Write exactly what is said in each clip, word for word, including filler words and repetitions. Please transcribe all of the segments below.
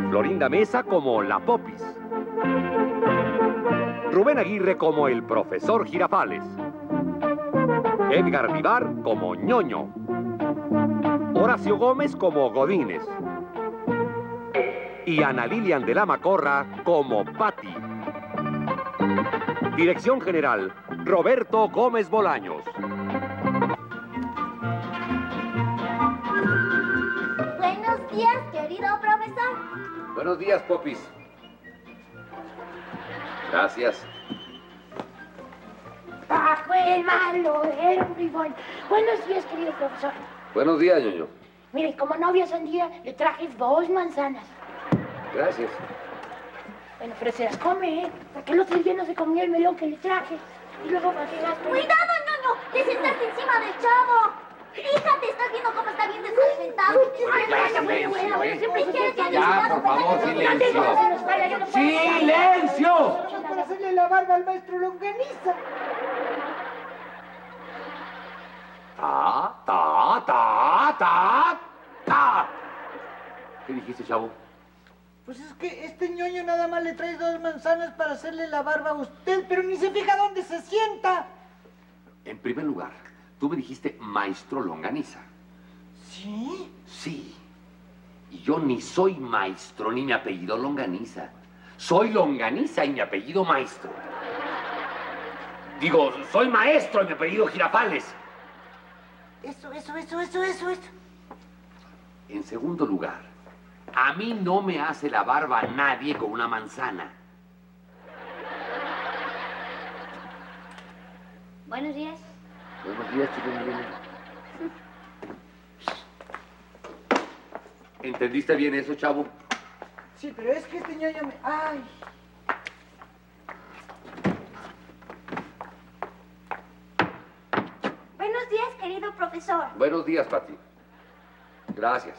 Florinda Mesa como la Popis. Rubén Aguirre como el profesor Girafales. Edgar Vivar como Ñoño. Horacio Gómez como Godínez. Y Ana Lilian de la Macorra como Patti. Dirección general, Roberto Gómez Bolaños. Buenos días, querido profesor. Buenos días, Popis. Gracias. Paco el malo era un bribón. Buenos días, querido profesor. Buenos días, Ñoño. Mire, como no había sandía, le traje dos manzanas. Gracias. Bueno, pero se las come, ¿eh? Porque el otro día no se comió el melón que le traje. Y luego para que gaste... ¡Cuidado, Ñoño! ¡Te sentaste encima del chavo! Fíjate, ¿estás viendo cómo está bien desalimentado? Ay, ya, silencio, bueno, ¿eh? siempre quieres que Ya, por favor, silencio. ¡Silencio! Para hacerle la barba al maestro Longaniza. Ta, ta, ta, ta, ta. ¿Qué dijiste, chavo? Pues es que este ñoño nada más le trae dos manzanas para hacerle la barba a usted, pero ni se fija dónde se sienta. En primer lugar, tú me dijiste maestro Longaniza. ¿Sí? Sí. Y yo ni soy maestro ni mi apellido Longaniza. Soy Longaniza y mi apellido maestro. Digo, soy maestro y mi apellido Girafales. Eso, eso, eso, eso, eso, eso. En segundo lugar, a mí no me hace la barba nadie con una manzana. Buenos días. Buenos días, chicos. ¿Entendiste bien eso, chavo? Sí, pero es que este ñoño me... ¡Ay! Buenos días, querido profesor. Buenos días, Patti. Gracias.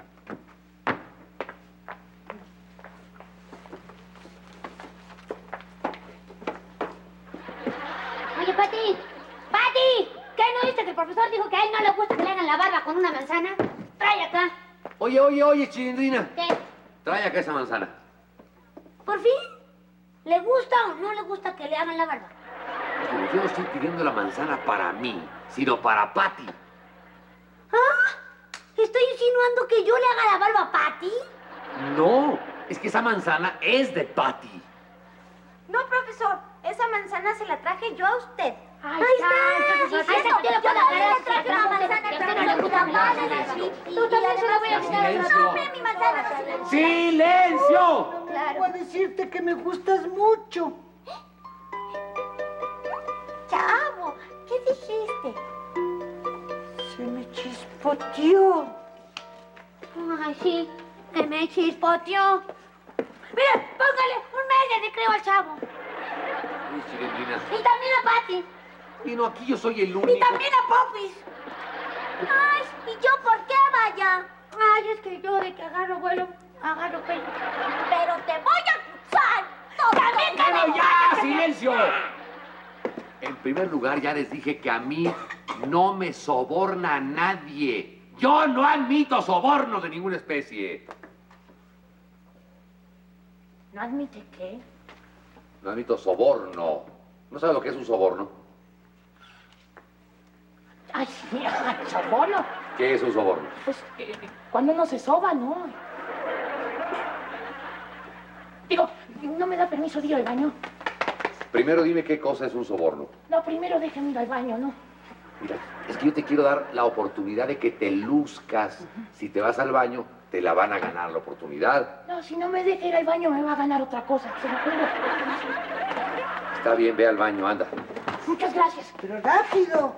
Oye, Pati, Pati, ¿qué no viste que el profesor dijo que a él no le gusta que le hagan la barba con una manzana? Trae acá. Oye, oye, oye, Chilindrina. ¿Qué? Trae acá esa manzana. ¿Por fin? ¿Le gusta o no le gusta que le hagan la barba? Pero yo no estoy pidiendo la manzana para mí, sino para Patti. ¿Ah? ¿Estoy insinuando que yo le haga la barba a Pati? No, es que esa manzana es de Patti. No, profesor. Esa manzana se la traje yo a usted. Ahí está. Entonces, Ahí está. yo Yo también le traje una manzana, pero no le gusta más. Tú también se la voy a quitar. Silencio. No, hombre, mi manzana. ¡Silencio! Claro. Voy a decirte que me gustas mucho. Chavo, ¿qué dijiste? Se me chispoteó. Ay, sí, que me chispoteó. Mira, póngale un mes de recreo al chavo. Uy, Chilindrina. Y también a Pati. Y no, aquí yo soy el único. Y también a Popis. Ay, ¿y yo por qué, vaya? Ay, es que yo de que agarro vuelo, agarro pelo. Pero te voy a acusar. También que ¡Pero me- ya! ¡Silencio! En primer lugar, ya les dije que a mí no me soborna nadie. Yo no admito sobornos de ninguna especie. ¿No admite qué? No admito soborno. ¿No sabes lo que es un soborno? Ay, sí, ajá, soborno. ¿Qué es un soborno? Pues, eh, cuando uno se soba, ¿no? Digo, no me da permiso de ir al baño. Primero dime qué cosa es un soborno. No, primero déjeme ir al baño, ¿no? Mira, es que yo te quiero dar la oportunidad de que te luzcas. Si te vas al baño, te la van a ganar la oportunidad. No, si no me deja ir al baño, me va a ganar otra cosa, se lo juro. Está bien, ve al baño, anda. Muchas gracias. Pero rápido.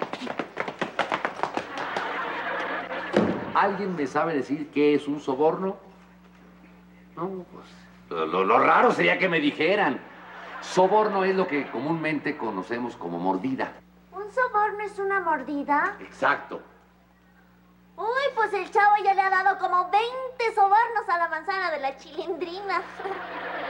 ¿Alguien me sabe decir qué es un soborno? No, pues lo, lo- lo raro sería que me dijeran. Soborno es lo que comúnmente conocemos como mordida. ¿Un soborno es una mordida? Exacto. Uy, pues el chavo ya le ha dado como veinte sobornos a la manzana de la Chilindrina.